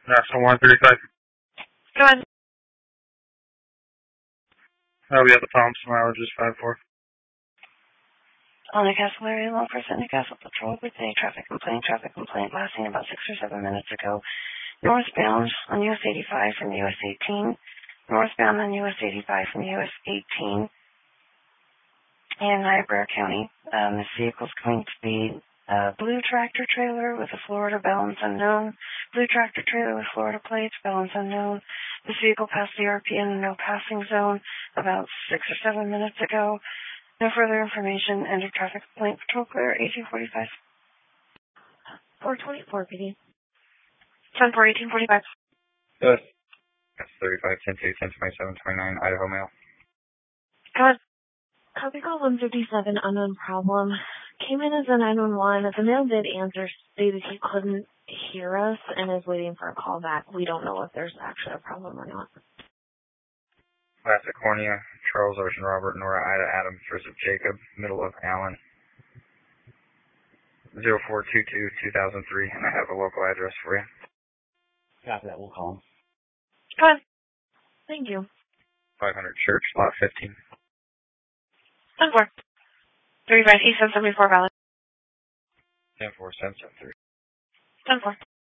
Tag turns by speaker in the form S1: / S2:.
S1: National 135.
S2: Go ahead.
S1: We have the Palms, mileage is 54.
S2: On the Newcastle area, long person, Newcastle Patrol, with a traffic complaint lasting about 6 or 7 minutes ago. Northbound on US 85 from US 18. Northbound on US 85 from US 18 in Niobrara County. This vehicle is going to be a blue tractor trailer with a Florida balance unknown. Blue tractor trailer with Florida plates, balance unknown. This vehicle passed the RPN no passing zone about 6 or 7 minutes ago. No further information. Enter traffic complaint. Patrol clear 1845. 424 PD. 10 for 1845.
S1: Good. That's 35, 10 2, 10 27, 29, Idaho Mail.
S2: Good.
S3: Copy call 157, unknown problem. Came in as a 911. The male did answer, stated he couldn't hear us and is waiting for a call back. We don't know if there's actually a problem or not.
S1: Classic Cornea, Charles Ocean Robert, Nora Ida Adams, Joseph Jacob, middle of Allen. 0422-2003, and I have a local address for you.
S4: Copy that, we'll call him.
S2: Good. Thank you.
S1: 500 Church, lot 15.
S2: 10-4. 35 East 74 Valley.
S1: 10-4, 773.
S2: 10-4.